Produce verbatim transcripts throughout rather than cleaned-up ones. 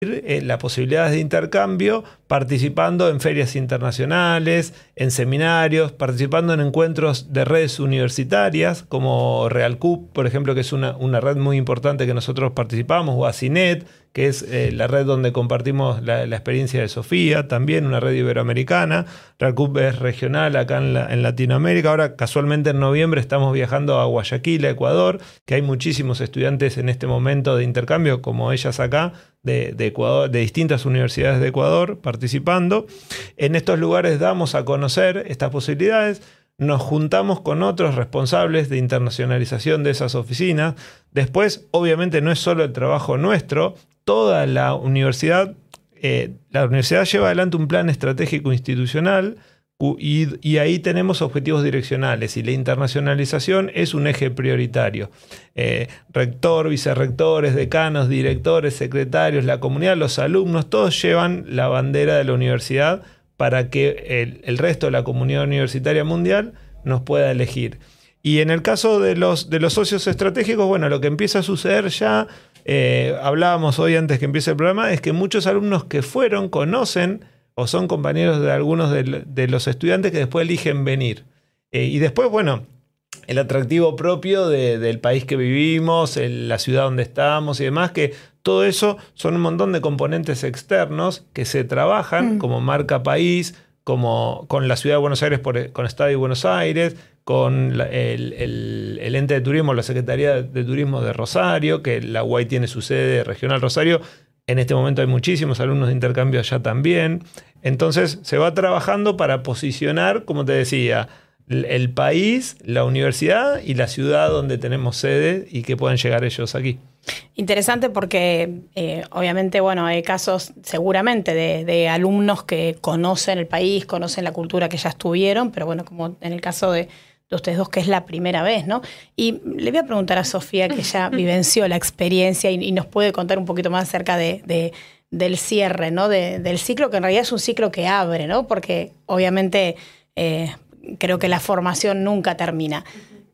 eh, las posibilidades de intercambio participando en ferias internacionales, en seminarios, participando en encuentros de redes universitarias como RealCup, por ejemplo, que es una, una red muy importante que nosotros participamos, o ACINET, que es eh, la red donde compartimos la, la experiencia de Sofía, también una red iberoamericana. RealCup es regional acá en, la, en Latinoamérica. Ahora, casualmente en noviembre estamos viajando a Guayaquil, a Ecuador, que hay muchísimos estudiantes en este momento de intercambio, como ellas acá, de, de Ecuador, de distintas universidades de Ecuador, participando. En estos lugares damos a conocer estas posibilidades. Nos juntamos con otros responsables de internacionalización de esas oficinas. Después, obviamente, no es solo el trabajo nuestro. Toda la universidad, eh, la universidad lleva adelante un plan estratégico institucional y, y ahí tenemos objetivos direccionales, y la internacionalización es un eje prioritario. Eh, rector, vicerrectores, decanos, directores, secretarios, la comunidad, los alumnos, todos llevan la bandera de la universidad para que el, el resto de la comunidad universitaria mundial nos pueda elegir. Y en el caso de los, de los socios estratégicos, bueno, lo que empieza a suceder ya, eh, hablábamos hoy antes que empiece el programa, es que muchos alumnos que fueron conocen o son compañeros de algunos de, de los estudiantes que después eligen venir. Eh, y después, bueno, el atractivo propio de, del país que vivimos, el, la ciudad donde estamos y demás, que todo eso son un montón de componentes externos que se trabajan mm. como marca país, como con la ciudad de Buenos Aires, por, con Estadio Buenos Aires, con la, el, el, el ente de turismo, la Secretaría de Turismo de Rosario, que la U A I tiene su sede regional Rosario. En este momento hay muchísimos alumnos de intercambio allá también. Entonces se va trabajando para posicionar, como te decía, el, el país, la universidad y la ciudad donde tenemos sede y que puedan llegar ellos aquí. Interesante porque eh, obviamente, bueno, hay casos seguramente de, de alumnos que conocen el país, conocen la cultura, que ya estuvieron, pero bueno, como en el caso de, de ustedes dos, que es la primera vez, ¿no? Y le voy a preguntar a Sofía, que ya vivenció la experiencia y, y nos puede contar un poquito más acerca de, de, del cierre, ¿no? De, del ciclo, que en realidad es un ciclo que abre, ¿no? Porque obviamente eh, creo que la formación nunca termina.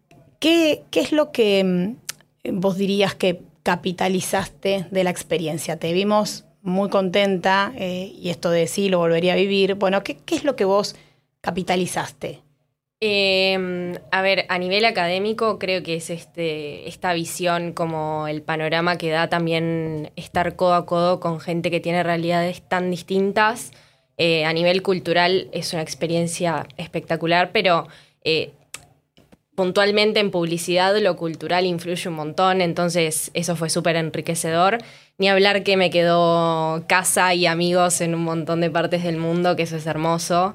¿Qué, qué es lo que vos dirías que capitalizaste de la experiencia? Te vimos muy contenta eh, y esto de sí, lo volvería a vivir. Bueno, ¿qué, qué es lo que vos capitalizaste? Eh, a ver, a nivel académico creo que es este, esta visión, como el panorama que da también estar codo a codo con gente que tiene realidades tan distintas. Eh, a nivel cultural es una experiencia espectacular, pero eh, puntualmente en publicidad lo cultural influye un montón, entonces eso fue súper enriquecedor. Ni hablar que me quedó casa y amigos en un montón de partes del mundo, que eso es hermoso.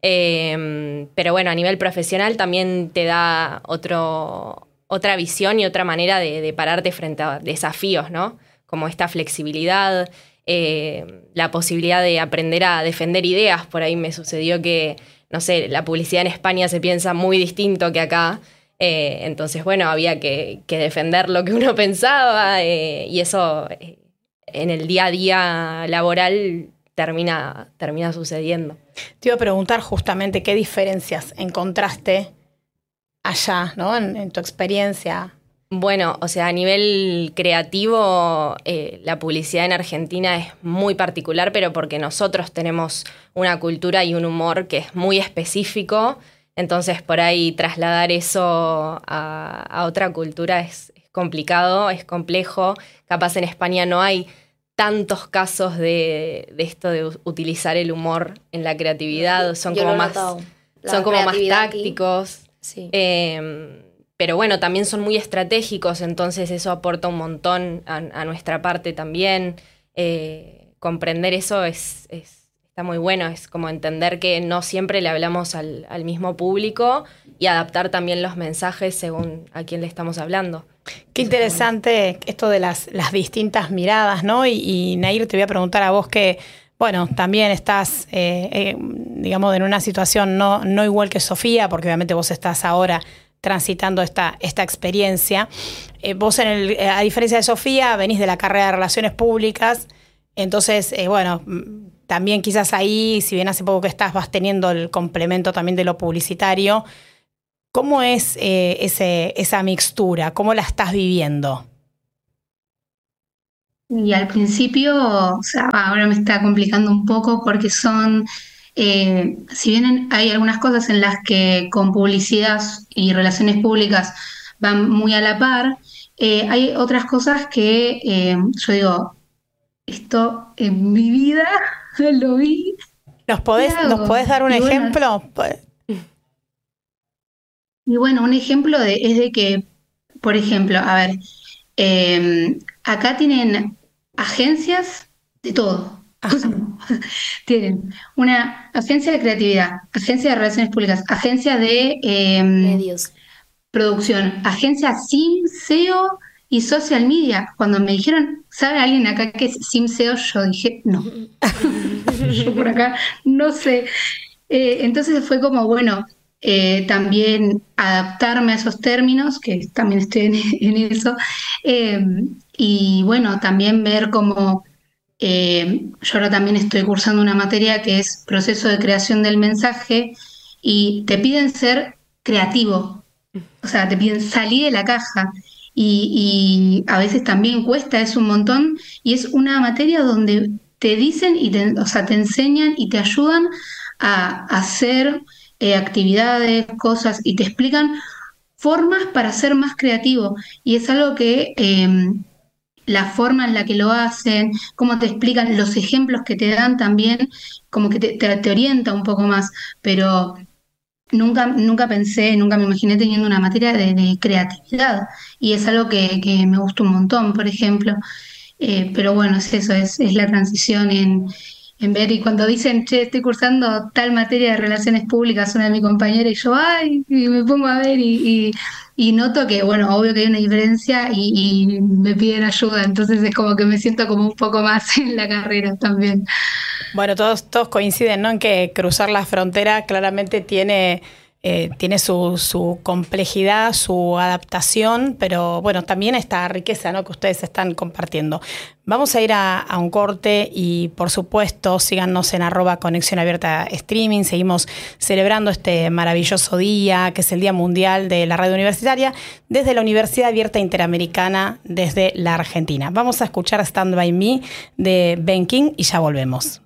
Eh, pero bueno, a nivel profesional también te da otro, otra visión y otra manera de, de pararte frente a desafíos, ¿no? Como esta flexibilidad, eh, la posibilidad de aprender a defender ideas. Por ahí me sucedió que, no sé, la publicidad en España se piensa muy distinto que acá. Eh, entonces, bueno, había que, que defender lo que uno pensaba eh, y eso eh, en el día a día laboral termina, termina sucediendo. Te iba a preguntar justamente qué diferencias encontraste allá, ¿no? En, en tu experiencia. Bueno, o sea, a nivel creativo, eh, la publicidad en Argentina es muy particular, pero porque nosotros tenemos una cultura y un humor que es muy específico. Entonces, por ahí trasladar eso a, a otra cultura es, es complicado, es complejo. Capaz en España no hay tantos casos de, de esto de utilizar el humor en la creatividad. Son Yo como lo he más, son como más tácticos. Sí. Eh, pero bueno, también son muy estratégicos, entonces eso aporta un montón a, a nuestra parte también. Eh, comprender eso es... es Está muy bueno, es como entender que no siempre le hablamos al, al mismo público y adaptar también los mensajes según a quién le estamos hablando. Qué interesante esto de las, las distintas miradas, ¿no? Y, y Nair, te voy a preguntar a vos que, bueno, también estás, eh, eh, digamos, en una situación no, no igual que Sofía, porque obviamente vos estás ahora transitando esta, esta experiencia. Eh, vos, en el, a diferencia de Sofía, venís de la carrera de Relaciones Públicas, entonces, eh, bueno, también quizás ahí, si bien hace poco que estás, vas teniendo el complemento también de lo publicitario. ¿Cómo es eh, ese, esa mixtura? ¿Cómo la estás viviendo? Y al principio, o sea, ahora me está complicando un poco porque son, eh, si bien hay algunas cosas en las que con publicidad y relaciones públicas van muy a la par, eh, hay otras cosas que eh, yo digo, esto en mi vida lo vi, ¿Nos ¿qué podés, ¿nos hago? podés dar un Y bueno, ejemplo? y bueno, un ejemplo de, es de que, por ejemplo, a ver, eh, acá tienen agencias de todo. Ajá. Tienen una agencia de creatividad, agencia de relaciones públicas, agencia de eh, Medios. producción, agencia SIM, S E O y social media. Cuando me dijeron, ¿sabe alguien acá que es SIM S E O? Yo dije, no, yo por acá no sé. Eh, entonces fue como, bueno, eh, también adaptarme a esos términos, que también estoy en, en eso, eh, y bueno, también ver cómo eh, yo ahora también estoy cursando una materia que es proceso de creación del mensaje y te piden ser creativo, o sea, te piden salir de la caja. Y, y a veces también cuesta, es un montón, y es una materia donde te dicen y te, o sea, te enseñan y te ayudan a hacer eh, actividades, cosas, y te explican formas para ser más creativo. Y es algo que eh, la forma en la que lo hacen, cómo te explican, los ejemplos que te dan también, como que te, te, te orienta un poco más, pero nunca, nunca pensé, nunca me imaginé teniendo una materia de, de creatividad y es algo que, que me gusta un montón, por ejemplo. Eh, pero bueno, es eso, es, es la transición en, en ver y cuando dicen, che, estoy cursando tal materia de relaciones públicas, una de mis compañeras, y yo, ay, y me pongo a ver y, y, y noto que, bueno, obvio que hay una diferencia y, y me piden ayuda, entonces es como que me siento como un poco más en la carrera también. Bueno, todos, todos coinciden, ¿no?, en que cruzar la frontera claramente tiene, eh, tiene su, su complejidad, su adaptación, pero bueno, también esta riqueza, ¿no?, que ustedes están compartiendo. Vamos a ir a, a un corte y, por supuesto, síganos en arroba Conexión Abierta Streaming. Seguimos celebrando este maravilloso día, que es el Día Mundial de la Radio Universitaria, desde la Universidad Abierta Interamericana, desde la Argentina. Vamos a escuchar Stand By Me de Ben King y ya volvemos.